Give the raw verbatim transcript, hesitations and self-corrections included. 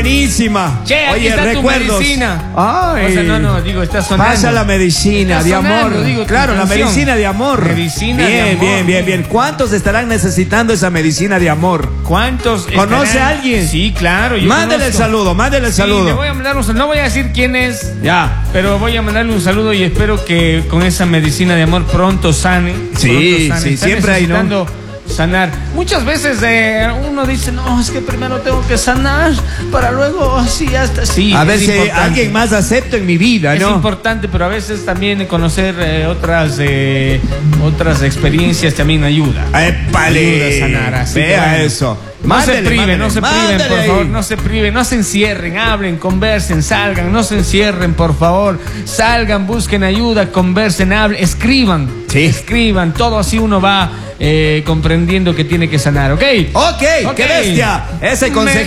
buenísima. Che, aquí Oye, está recuerdos. tu medicina. Ay. O sea, no, no, digo, está sonando. Pasa la medicina Está de sonando, amor. digo, tu claro, la canción. medicina de amor. Medicina bien, de amor. bien, bien, bien. ¿Cuántos estarán necesitando esa medicina de amor? ¿Cuántos? ¿Conoce estarán? a alguien? Sí, claro. Yo Mándele el conozco. saludo, mándele el Sí, saludo. le voy a mandar un saludo. No voy a decir quién es. Ya. Pero voy a mandarle un saludo y espero que con esa medicina de amor pronto sane. Sí, pronto sane. sí, Está siempre hay, ¿no? necesitando sanar. Muchas veces eh, uno dice, no, es que primero tengo que sanar para luego así hasta sí. A ver es si importante. alguien más acepto en mi vida, Es ¿no? importante, pero a veces también conocer eh, otras eh, otras experiencias también ayuda. ¡Épale! Ayuda a sanar. Así que, Vea bueno, eso. No Mándele, se priven, mándele, no se mándele priven, por ahí. favor, no se priven, no se encierren, hablen, conversen, salgan, no se encierren, por favor, salgan, busquen ayuda, conversen, hablen, escriban, Sí. escriban, todo así uno va eh, comprendiendo que tiene que sanar, ¿ok? Ok, Ok. qué bestia. Ese consejo.